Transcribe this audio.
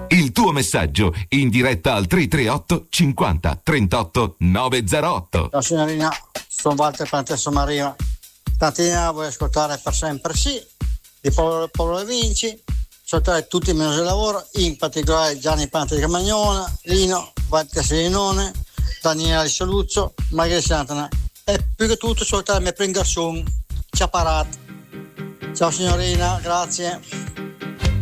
Il tuo messaggio in diretta al 338 50 38 908. Ciao signorina, sono Walter Pantesso Maria. Stamattina voglio ascoltare Per sempre sì di Paolo Vinci, ascoltare tutti i meno del lavoro, in particolare Gianni Pante di Camagnona, Lino, Walter Selinone, Daniela di Soluzzo, Margherita Santana e più che tutto ascoltare Me Pringarsum, Ciaparat. Ciao signorina, grazie.